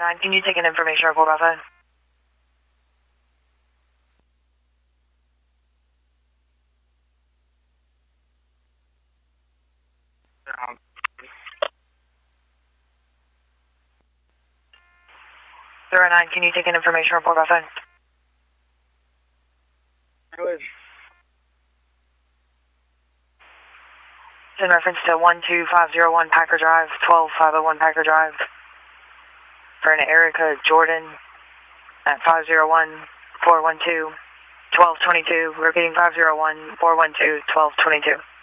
09, can you take an information report by phone? Zero 09, can you take an information report by phone? Good. It's in reference to 12501 Packer Drive, 12501 Packer Drive. For an Erica Jordan at 501-412-1222. Repeating 501-412-1222.